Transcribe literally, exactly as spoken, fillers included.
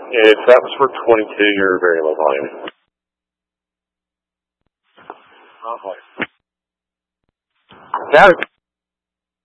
If that was for twenty-two, you're very low volume. Uh-huh. That